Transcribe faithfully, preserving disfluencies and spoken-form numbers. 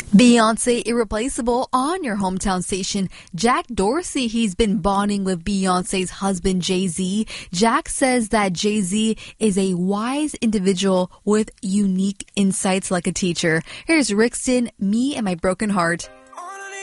Beyonce irreplaceable on your hometown station. Jack Dorsey, he's been bonding with Beyonce's husband Jay-Z. Jack says that Jay-Z is a wise individual with unique insights like a teacher. Here's Rixton, Me and My Broken Heart.